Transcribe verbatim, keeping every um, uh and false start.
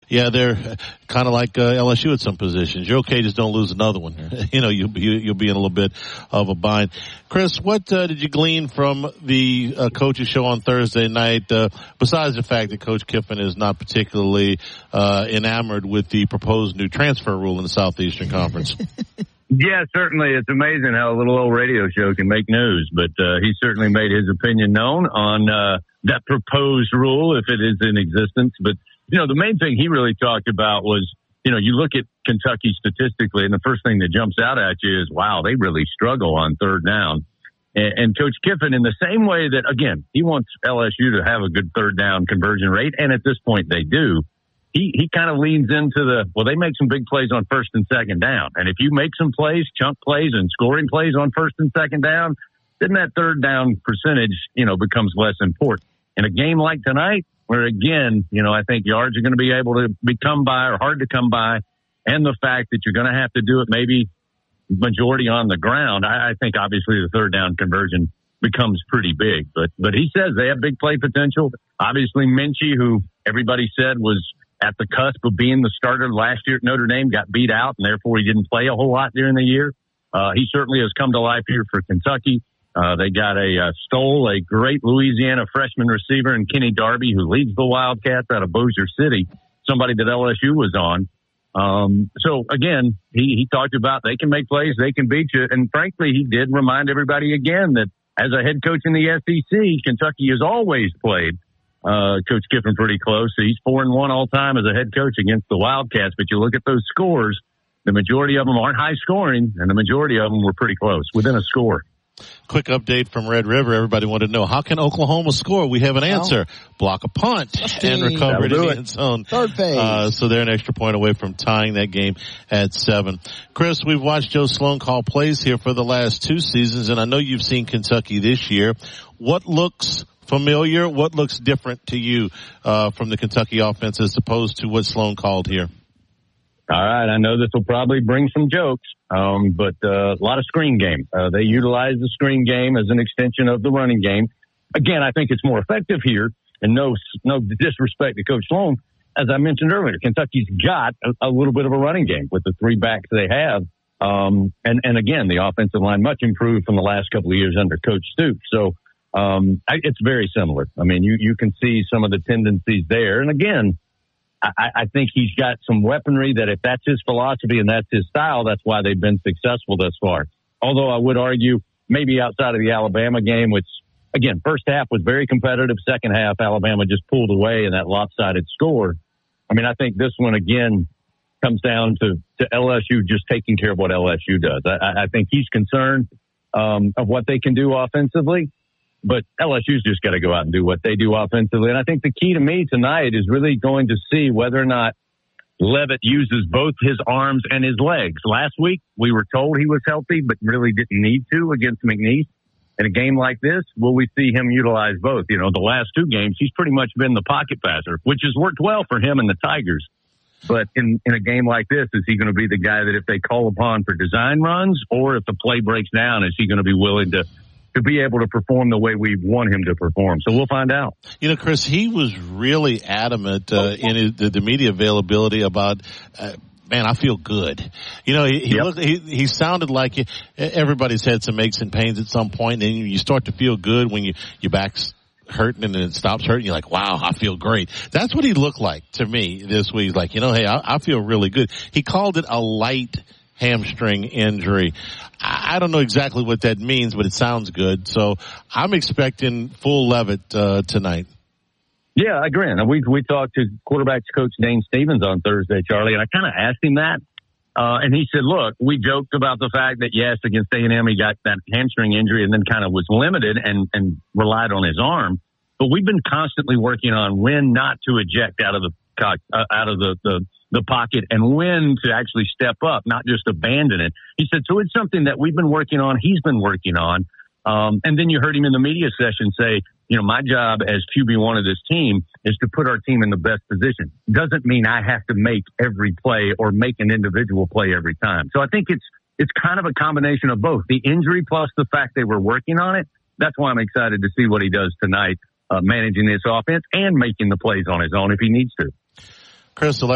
Yeah, they're kind of like uh, L S U at some positions. You're okay, just don't lose another one. you know, you'll be, you'll be in a little bit of a bind. Chris, what uh, did you glean from the uh, coaches show on Thursday night, uh, besides the fact that Coach Kiffin is not particularly uh, enamored with the proposed new transfer rule in the Southeastern Conference? Yeah, certainly. It's amazing how a little old radio show can make news, but uh, he certainly made his opinion known on uh, that proposed rule, if it is in existence. But you know, the main thing he really talked about was, you know, you look at Kentucky statistically, and the first thing that jumps out at you is, wow, they really struggle on third down. And, and Coach Kiffin, in the same way that, again, he wants L S U to have a good third down conversion rate, and at this point they do, he, he kind of leans into the, well, they make some big plays on first and second down. And if you make some plays, chunk plays, and scoring plays on first and second down, then that third down percentage, you know, becomes less important. In a game like tonight, where, again, you know, I think yards are going to be able to be come by or hard to come by, and the fact that you're going to have to do it maybe majority on the ground, I, I think obviously the third down conversion becomes pretty big. But but he says they have big play potential. Obviously, Minchie, who everybody said was at the cusp of being the starter last year at Notre Dame, got beat out, and therefore he didn't play a whole lot during the year. Uh, he certainly has come to life here for Kentucky. Uh, they got a uh, Stoll, a great Louisiana freshman receiver, and Kenny Darby, who leads the Wildcats out of Bossier City, somebody that L S U was on. Um, so, again, he, he talked about they can make plays, they can beat you. And, frankly, he did remind everybody again that as a head coach in the S E C, Kentucky has always played uh, Coach Kiffin pretty close. So he's four and one all time as a head coach against the Wildcats. But you look at those scores, the majority of them aren't high scoring, and the majority of them were pretty close, within a score. Quick update from Red River. Everybody wanted to know, how can Oklahoma score? We have an answer. Block a punt and recover it in the end zone. Third phase. Uh, so they're an extra point away from tying that game at seven. Chris, we've watched Joe Sloan call plays here for the last two seasons, and I know you've seen Kentucky this year. What looks familiar? What looks different to you uh, from the Kentucky offense as opposed to what Sloan called here? All right, I know this will probably bring some jokes, um, but uh, a lot of screen game. Uh, they utilize the screen game as an extension of the running game. Again, I think it's more effective here, and no no disrespect to Coach Sloan. As I mentioned earlier, Kentucky's got a, a little bit of a running game with the three backs they have. Um, and, and, again, the offensive line much improved from the last couple of years under Coach Stoops. So um, I, it's very similar. I mean, you, you can see some of the tendencies there. And, again, I, I think he's got some weaponry that if that's his philosophy and that's his style, that's why they've been successful thus far. Although I would argue maybe outside of the Alabama game, which, again, first half was very competitive. Second half, Alabama just pulled away in that lopsided score. I mean, I think this one, again, comes down to, to L S U just taking care of what L S U does. I, I think he's concerned um, of what they can do offensively. But L S U's just got to go out and do what they do offensively. And I think the key to me tonight is really going to see whether or not Leavitt uses both his arms and his legs. Last week, we were told he was healthy, but really didn't need to against McNeese. In a game like this, will we see him utilize both? You know, the last two games, he's pretty much been the pocket passer, which has worked well for him and the Tigers. But in, in a game like this, is he going to be the guy that if they call upon for design runs, or if the play breaks down, is he going to be willing to to be able to perform the way we want him to perform? So we'll find out. You know, Chris, he was really adamant uh, in his, the, the media availability about, uh, man, I feel good. You know, he he, yep. looked, he he sounded like he, everybody's had some aches and pains at some point, and you start to feel good when you your back's hurting and then it stops hurting. You're like, wow, I feel great. That's what he looked like to me this week. He's like, you know, hey, I, I feel really good. He called it a light hamstring injury. I don't know exactly what that means, but it sounds good. So I'm expecting full Leavitt uh, tonight. Yeah, I agree. And we we talked to quarterbacks coach Dane Stevens on Thursday, Charlie, and I kind of asked him that. Uh, and he said, look, we joked about the fact that, yes, against A and M, he got that hamstring injury and then kind of was limited and, and relied on his arm. But we've been constantly working on when not to eject out of the uh, out of the, the the pocket and when to actually step up, not just abandon it. He said, so it's something that we've been working on. He's been working on. Um, and then you heard him in the media session say, you know, my job as Q B one of this team is to put our team in the best position. Doesn't mean I have to make every play or make an individual play every time. So I think it's, it's kind of a combination of both the injury plus the fact they were working on it. That's why I'm excited to see what he does tonight, uh, managing this offense and making the plays on his own if he needs to. Chris,